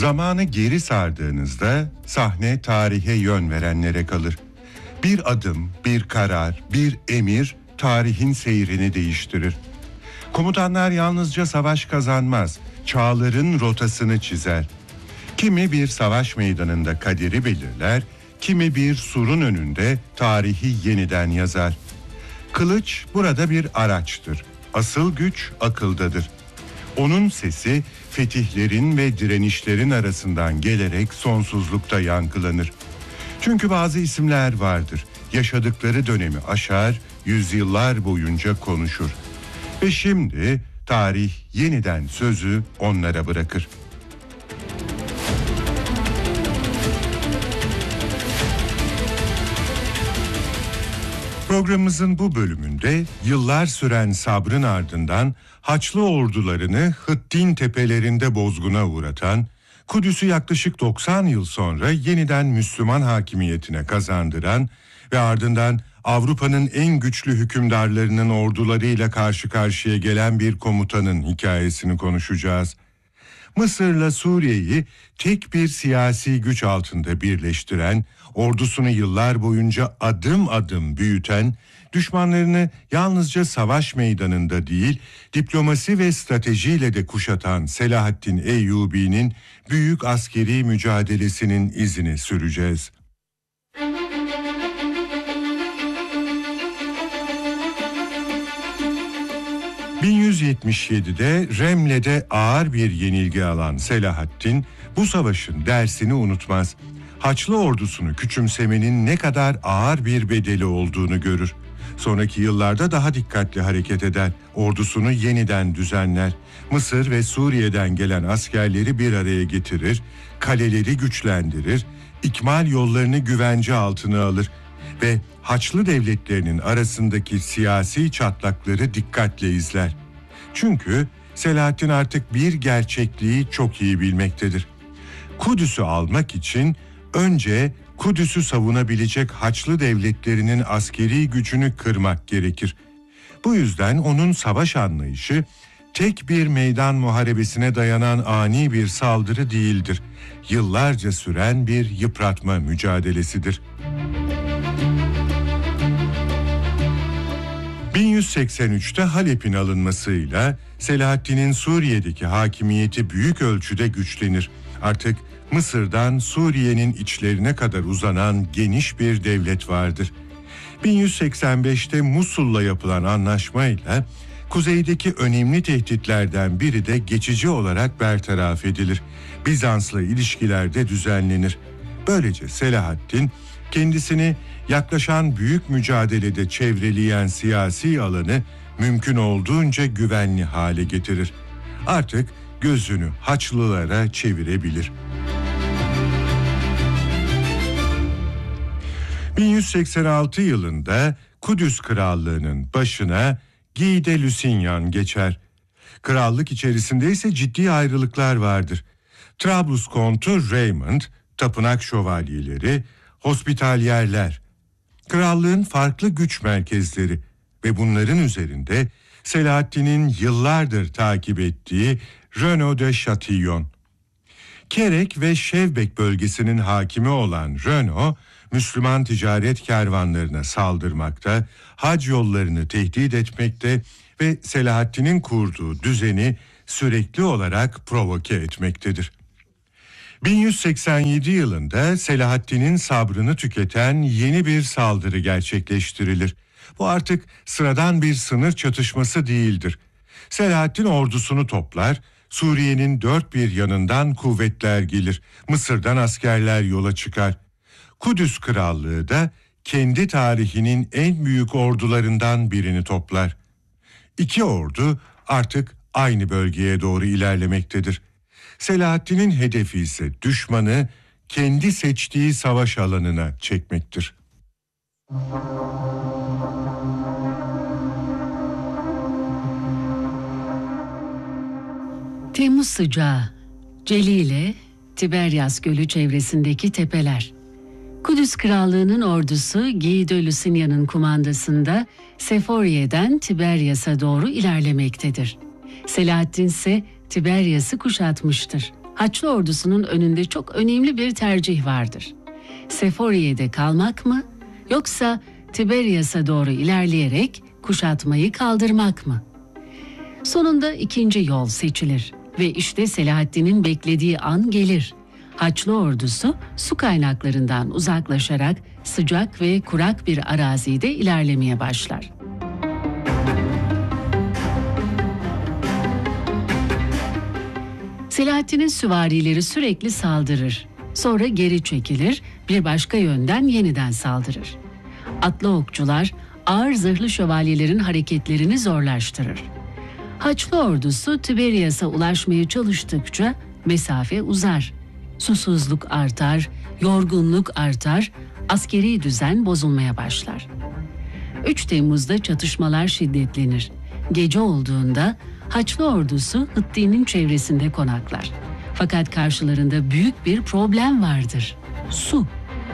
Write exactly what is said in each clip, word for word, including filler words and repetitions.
Zamanı geri sardığınızda sahne tarihe yön verenlere kalır. Bir adım, bir karar, bir emir tarihin seyrini değiştirir. Komutanlar yalnızca savaş kazanmaz, çağların rotasını çizer. Kimi bir savaş meydanında kaderi belirler, kimi bir surun önünde tarihi yeniden yazar. Kılıç burada bir araçtır. Asıl güç akıldadır. Onun sesi fetihlerin ve direnişlerin arasından gelerek sonsuzlukta yankılanır. Çünkü bazı isimler vardır. Yaşadıkları dönemi aşar, yüzyıllar boyunca konuşur. Ve şimdi tarih yeniden sözü onlara bırakır. Programımızın bu bölümünde yıllar süren sabrın ardından Haçlı ordularını Hıttin tepelerinde bozguna uğratan, Kudüs'ü yaklaşık doksan yıl sonra yeniden Müslüman hakimiyetine kazandıran ve ardından Avrupa'nın en güçlü hükümdarlarının ordularıyla karşı karşıya gelen bir komutanın hikayesini konuşacağız. Mısır'la Suriye'yi tek bir siyasi güç altında birleştiren, ordusunu yıllar boyunca adım adım büyüten, düşmanlarını yalnızca savaş meydanında değil, diplomasi ve stratejiyle de kuşatan Selahaddin Eyyubi'nin büyük askeri mücadelesinin izini süreceğiz. bin yüz yetmiş yedide Remle'de ağır bir yenilgi alan Selahaddin bu savaşın dersini unutmaz. Haçlı ordusunu küçümsemenin ne kadar ağır bir bedeli olduğunu görür. Sonraki yıllarda daha dikkatli hareket eder, ordusunu yeniden düzenler. Mısır ve Suriye'den gelen askerleri bir araya getirir, kaleleri güçlendirir, ikmal yollarını güvence altına alır ve Haçlı devletlerinin arasındaki siyasi çatlakları dikkatle izler. Çünkü Selahaddin artık bir gerçekliği çok iyi bilmektedir. Kudüs'ü almak için önce Kudüs'ü savunabilecek Haçlı devletlerinin askeri gücünü kırmak gerekir. Bu yüzden onun savaş anlayışı tek bir meydan muharebesine dayanan ani bir saldırı değildir. Yıllarca süren bir yıpratma mücadelesidir. bin yüz seksen üçte Halep'in alınmasıyla Selahaddin'in Suriye'deki hakimiyeti büyük ölçüde güçlenir. Artık Mısır'dan Suriye'nin içlerine kadar uzanan geniş bir devlet vardır. bin yüz seksen beşte Musul'la yapılan anlaşmayla kuzeydeki önemli tehditlerden biri de geçici olarak bertaraf edilir. Bizans'la ilişkiler de düzenlenir. Böylece Selahaddin kendisini yaklaşan büyük mücadelede çevreleyen siyasi alanı mümkün olduğunca güvenli hale getirir. Artık gözünü Haçlılara çevirebilir. bin yüz seksen altı yılında Kudüs Krallığı'nın başına Guy de Lusignan geçer. Krallık içerisinde ise ciddi ayrılıklar vardır. Trablus Kontu Raymond, tapınak şövalyeleri, hospitalyerler, krallığın farklı güç merkezleri ve bunların üzerinde Selahaddin'in yıllardır takip ettiği Renaud de Chatillon. Kerek ve Şevbek bölgesinin hakimi olan Renaud, Müslüman ticaret kervanlarına saldırmakta, hac yollarını tehdit etmekte ve Selahaddin'in kurduğu düzeni sürekli olarak provoke etmektedir. bin yüz seksen yedi yılında Selahaddin'in sabrını tüketen yeni bir saldırı gerçekleştirilir. Bu artık sıradan bir sınır çatışması değildir. Selahaddin ordusunu toplar, Suriye'nin dört bir yanından kuvvetler gelir, Mısır'dan askerler yola çıkar. Kudüs Krallığı da kendi tarihinin en büyük ordularından birini toplar. İki ordu artık aynı bölgeye doğru ilerlemektedir. Selahaddin'in hedefi ise düşmanı kendi seçtiği savaş alanına çekmektir. Temmuz sıcağı, Celile, Tiberyas Gölü çevresindeki tepeler. Kudüs Krallığı'nın ordusu Guy de Lusignan'ın kumandasında Seforiye'den Tiberyas'a doğru ilerlemektedir. Selahaddin ise Tiberyas'ı kuşatmıştır. Haçlı ordusunun önünde çok önemli bir tercih vardır. Seforiye'de kalmak mı, yoksa Tiberias'a doğru ilerleyerek kuşatmayı kaldırmak mı? Sonunda ikinci yol seçilir ve işte Selahaddin'in beklediği an gelir. Haçlı ordusu su kaynaklarından uzaklaşarak sıcak ve kurak bir arazide ilerlemeye başlar. Selahaddin'in süvarileri sürekli saldırır. Sonra geri çekilir, bir başka yönden yeniden saldırır. Atlı okçular ağır zırhlı şövalyelerin hareketlerini zorlaştırır. Haçlı ordusu Tiberias'a ulaşmaya çalıştıkça mesafe uzar. Susuzluk artar, yorgunluk artar, askeri düzen bozulmaya başlar. üç Temmuz'da çatışmalar şiddetlenir. Gece olduğunda Haçlı ordusu Hıtti'nin çevresinde konaklar. Fakat karşılarında büyük bir problem vardır: su.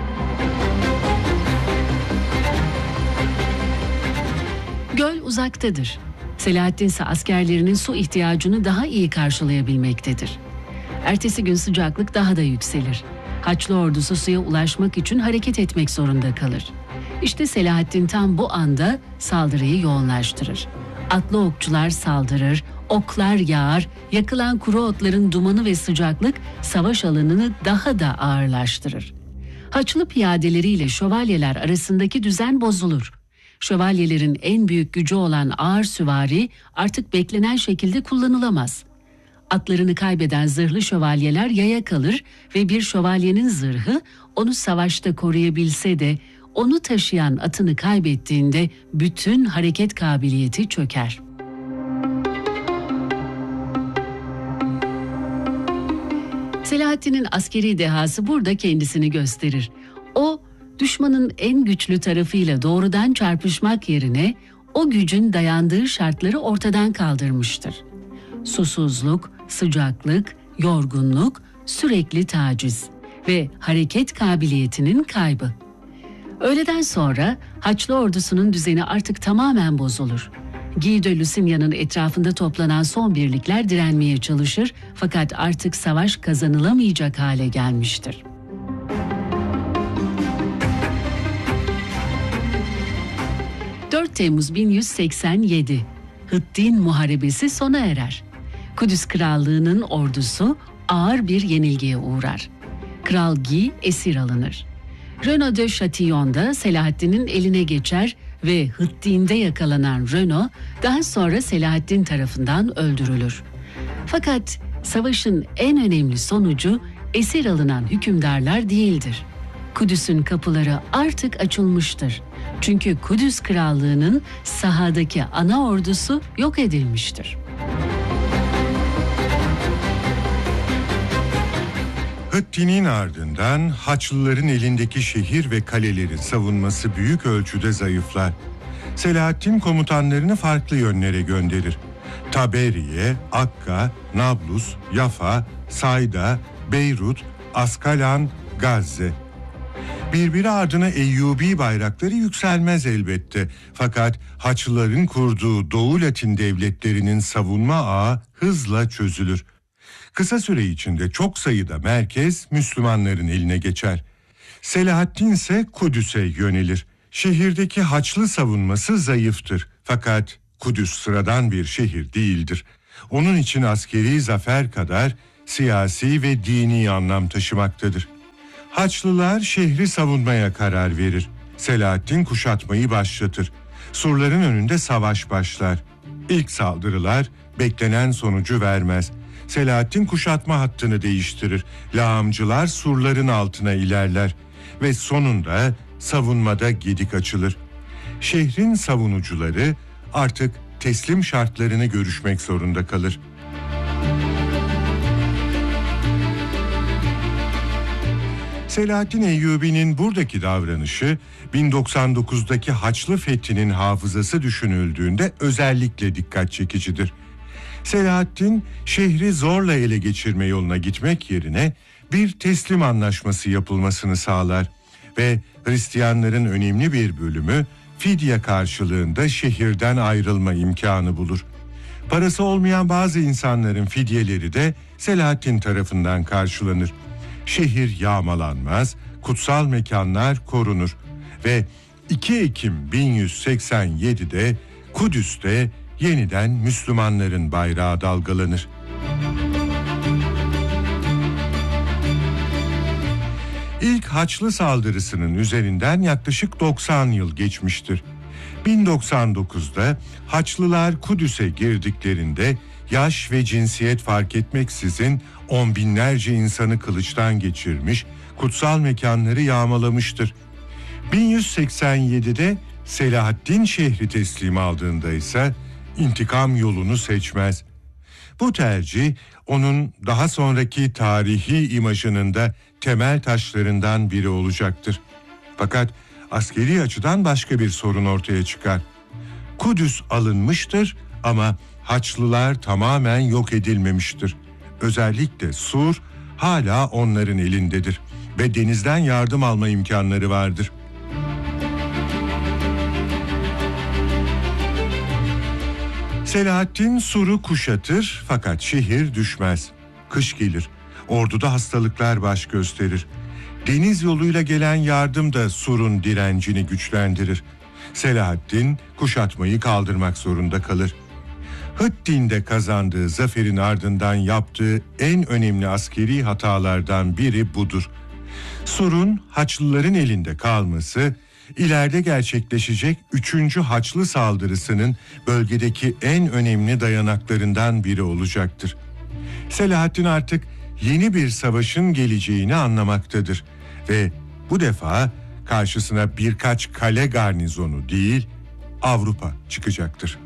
Göl uzaktadır. Selahaddin ise askerlerinin su ihtiyacını daha iyi karşılayabilmektedir. Ertesi gün sıcaklık daha da yükselir. Haçlı ordusu suya ulaşmak için hareket etmek zorunda kalır. İşte Selahaddin tam bu anda saldırıyı yoğunlaştırır. Atlı okçular saldırır, oklar yağar, yakılan kuru otların dumanı ve sıcaklık savaş alanını daha da ağırlaştırır. Haçlı piyadeleriyle şövalyeler arasındaki düzen bozulur. Şövalyelerin en büyük gücü olan ağır süvari artık beklenen şekilde kullanılamaz. Atlarını kaybeden zırhlı şövalyeler yaya kalır ve bir şövalyenin zırhı onu savaşta koruyabilse de onu taşıyan atını kaybettiğinde bütün hareket kabiliyeti çöker. Selahaddin'in askeri dehası burada kendisini gösterir. O, düşmanın en güçlü tarafıyla doğrudan çarpışmak yerine o gücün dayandığı şartları ortadan kaldırmıştır. Susuzluk, sıcaklık, yorgunluk, sürekli taciz ve hareket kabiliyetinin kaybı. Öğleden sonra Haçlı ordusunun düzeni artık tamamen bozulur. Guy de Lusignan'ın etrafında toplanan son birlikler direnmeye çalışır, fakat artık savaş kazanılamayacak hale gelmiştir. dört Temmuz bin yüz seksen yedi, Hıttin Muharebesi sona erer. Kudüs Krallığı'nın ordusu ağır bir yenilgiye uğrar. Kral Guy esir alınır. Renaud de Chatillon'da Selahaddin'in eline geçer ve Hıttin'de yakalanan Renaud daha sonra Selahaddin tarafından öldürülür. Fakat savaşın en önemli sonucu esir alınan hükümdarlar değildir. Kudüs'ün kapıları artık açılmıştır. Çünkü Kudüs Krallığı'nın sahadaki ana ordusu yok edilmiştir. Hıttin'in ardından Haçlıların elindeki şehir ve kalelerin savunması büyük ölçüde zayıflar. Selahaddin komutanlarını farklı yönlere gönderir. Taberiye, Akka, Nablus, Yafa, Sayda, Beyrut, Askalan, Gazze. Birbiri ardına Eyyubi bayrakları yükselmez elbette. Fakat Haçlıların kurduğu Doğu Latin devletlerinin savunma ağı hızla çözülür. Kısa süre içinde çok sayıda merkez Müslümanların eline geçer. Selahaddin ise Kudüs'e yönelir. Şehirdeki Haçlı savunması zayıftır. Fakat Kudüs sıradan bir şehir değildir. Onun için askeri zafer kadar siyasi ve dini anlam taşımaktadır. Haçlılar şehri savunmaya karar verir. Selahaddin kuşatmayı başlatır. Surların önünde savaş başlar. İlk saldırılar beklenen sonucu vermez. Selahaddin kuşatma hattını değiştirir. Lağımcılar surların altına ilerler ve sonunda savunmada gedik açılır. Şehrin savunucuları artık teslim şartlarını görüşmek zorunda kalır. Selahaddin Eyyubi'nin buradaki davranışı bin doksan dokuzdaki Haçlı Fethi'nin hafızası düşünüldüğünde özellikle dikkat çekicidir. Selahaddin şehri zorla ele geçirme yoluna gitmek yerine bir teslim anlaşması yapılmasını sağlar ve Hristiyanların önemli bir bölümü fidye karşılığında şehirden ayrılma imkanı bulur. Parası olmayan bazı insanların fidyeleri de Selahaddin tarafından karşılanır. Şehir yağmalanmaz, kutsal mekanlar korunur ve iki Ekim bin yüz seksen yedi'de Kudüs'te yeniden Müslümanların bayrağı dalgalanır. İlk Haçlı saldırısının üzerinden yaklaşık doksan yıl geçmiştir. bin doksan dokuz'da Haçlılar Kudüs'e girdiklerinde yaş ve cinsiyet fark etmeksizin on binlerce insanı kılıçtan geçirmiş, kutsal mekanları yağmalamıştır. bin yüz seksen yedi'de Selahaddin şehri teslim aldığında ise intikam yolunu seçmez. Bu tercih onun daha sonraki tarihi imajının da temel taşlarından biri olacaktır. Fakat askeri açıdan başka bir sorun ortaya çıkar. Kudüs alınmıştır ama Haçlılar tamamen yok edilmemiştir. Özellikle Sur hala onların elindedir ve denizden yardım alma imkanları vardır. Selahaddin Sur'u kuşatır fakat şehir düşmez. Kış gelir, orduda hastalıklar baş gösterir. Deniz yoluyla gelen yardım da Sur'un direncini güçlendirir. Selahaddin kuşatmayı kaldırmak zorunda kalır. Hıddin'de kazandığı zaferin ardından yaptığı en önemli askeri hatalardan biri budur. Sur'un Haçlıların elinde kalması, ileride gerçekleşecek üçüncü Haçlı saldırısının bölgedeki en önemli dayanaklarından biri olacaktır. Selahaddin artık yeni bir savaşın geleceğini anlamaktadır ve bu defa karşısına birkaç kale garnizonu değil, Avrupa çıkacaktır.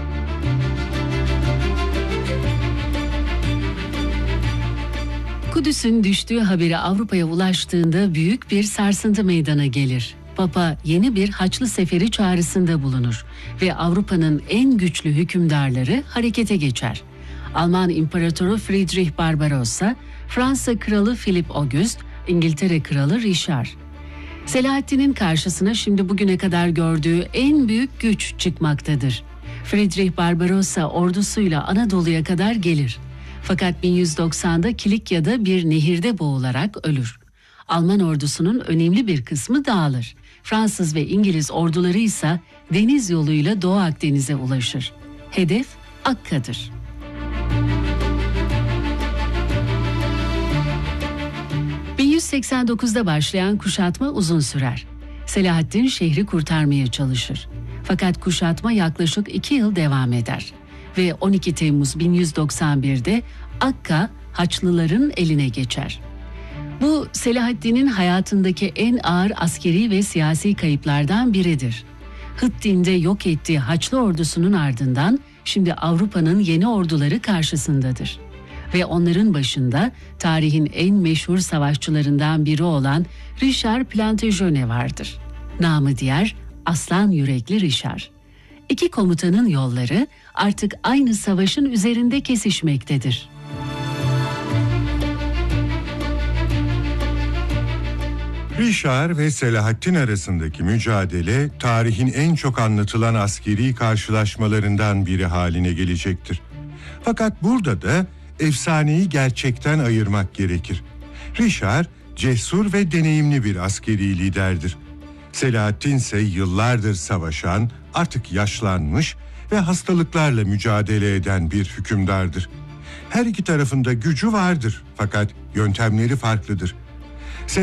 Kudüs'ün düştüğü haberi Avrupa'ya ulaştığında büyük bir sarsıntı meydana gelir. Papa yeni bir Haçlı seferi çağrısında bulunur ve Avrupa'nın en güçlü hükümdarları harekete geçer. Alman İmparatoru Friedrich Barbarossa, Fransa Kralı Philip August, İngiltere Kralı Richard. Selahaddin'in karşısına şimdi bugüne kadar gördüğü en büyük güç çıkmaktadır. Friedrich Barbarossa ordusuyla Anadolu'ya kadar gelir. Fakat bin yüz doksan'da Kilikya'da bir nehirde boğularak ölür. Alman ordusunun önemli bir kısmı dağılır. Fransız ve İngiliz orduları ise deniz yoluyla Doğu Akdeniz'e ulaşır. Hedef Akka'dır. bin yüz seksen dokuz'da başlayan kuşatma uzun sürer. Selahaddin şehri kurtarmaya çalışır. Fakat kuşatma yaklaşık iki yıl devam eder. Ve on iki Temmuz bin yüz doksan bir'de Akka Haçlıların eline geçer. Bu Selahaddin'in hayatındaki en ağır askeri ve siyasi kayıplardan biridir. Hıddin'de yok ettiği Haçlı ordusunun ardından şimdi Avrupa'nın yeni orduları karşısındadır. Ve onların başında tarihin en meşhur savaşçılarından biri olan Richard Plantagenet vardır. Namı diğer Aslan Yürekli Richard. İki komutanın yolları artık aynı savaşın üzerinde kesişmektedir. Richard ve Selahaddin arasındaki mücadele tarihin en çok anlatılan askeri karşılaşmalarından biri haline gelecektir. Fakat burada da efsaneyi gerçekten ayırmak gerekir. Richard cesur ve deneyimli bir askeri liderdir. Selahaddin ise yıllardır savaşan, artık yaşlanmış ve hastalıklarla mücadele eden bir hükümdardır. Her iki tarafında gücü vardır fakat yöntemleri farklıdır.